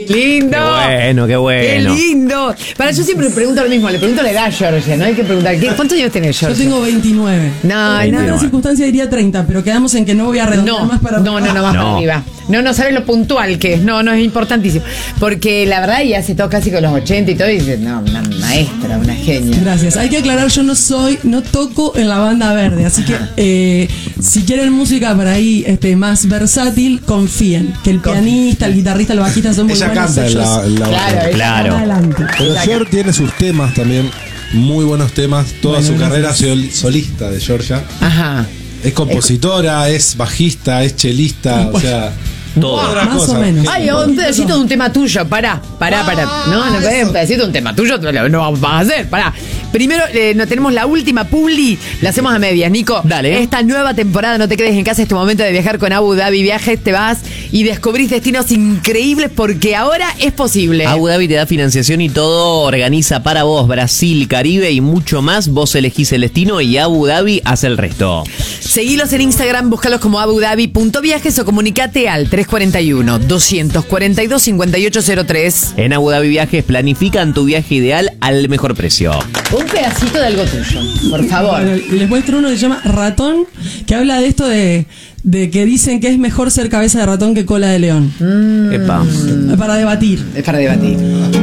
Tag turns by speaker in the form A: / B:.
A: Lindo.
B: Qué bueno.
A: Qué lindo. Para, yo siempre pregunto lo mismo, le pregunto la edad a Georgia, no hay que preguntar, ¿cuántos años tenés,
C: Yo
A: Georgia?
C: tengo 29.
A: No,
C: En otra circunstancia diría 30, pero quedamos en que no voy a redondear más para
A: más para arriba. No sabes lo puntual que es. No, es importantísimo. Porque la verdad, ya hace todo casi con los 80 y todo, y dices, no, una maestra, una genia.
C: Gracias. Hay que aclarar, yo no toco en la banda verde, así que si quieren música por ahí más versátil, confíen. Que el pianista, el guitarrista, el bajista son muy
D: ella
C: buenos.
D: canta en la banda.
B: Claro.
C: Adelante.
D: Pero Georgia tiene sus temas también, muy buenos temas. Toda su carrera solista de Georgia.
A: Ajá.
D: Es compositora, es bajista, es chelista, o sea,
B: Todo.
C: Más o menos.
A: Ay, un pedacito de un tema tuyo, pará. No, un pedacito de un tema tuyo, no vas a hacer, pará. Primero, no tenemos la última publi, la hacemos a medias, Nico.
B: Dale.
A: Esta nueva temporada, no te quedes en casa, es tu momento de viajar con Abu Dhabi Viajes, te vas y descubrís destinos increíbles porque ahora es posible.
B: Abu Dhabi te da financiación y todo, organiza para vos Brasil, Caribe y mucho más. Vos elegís el destino y Abu Dhabi hace el resto.
A: Seguilos en Instagram, búscalos como abudhabi.viajes o comunicate al 341-242-5803.
B: En Abu Dhabi Viajes planifican tu viaje ideal al mejor precio.
A: Un pedacito de algo tuyo, por favor.
C: Bueno, les muestro uno que se llama Ratón, que habla de esto de que dicen que es mejor ser cabeza de ratón que cola de león.
B: Epa.
C: Para debatir.
A: Es para debatir.